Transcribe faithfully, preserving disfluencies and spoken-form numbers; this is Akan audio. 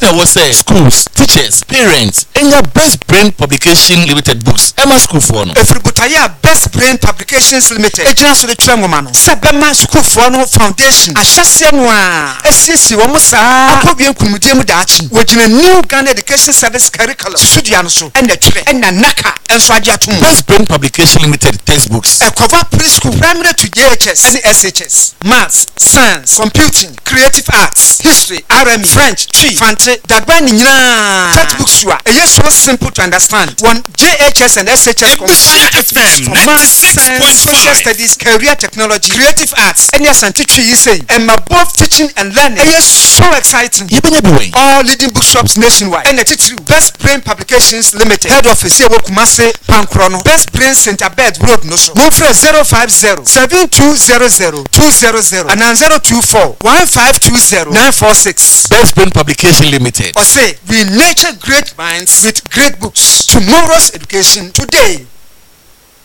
I was say schools, teachers, parents, and your Best Brain Publication Limited books. Emma School for no. Efributaya Best Brain Publications Limited. Ejina so de twemoma no. Sabema school for no foundation. Ahyase no a. Esiesi wo musa. Akobie nkunumdie mu daachi. Wojina New Ghana Education Service Curriculum. Susudua no so. Ena twere. Ena naka. Enso ade atom. Best Brain Publication Limited textbooks. E cover preschool, primary to J H S and S H S. Maths, science, computing, creative arts, history, R M E, French, Chi, Fante, Dagbani nyina. Textbooks wa. E so simple to understand. One J H S and S H S Ebusia F M maths, science, social studies, career technology, creative arts. And yes, and teacher you say, and my both teaching and learning. And yes, so exciting. All leading bookshops nationwide. And the teacher Best Brain Publications Limited. Head office here Kumase Pankrono. Best Brain Center Bed Road no so. Move for zero five zero seven two zero zero two zero zero and then zero two four one five two zero nine four six. Best Brain Publication Limited. Or say we nurture great minds with great books. Tomorrow's education today.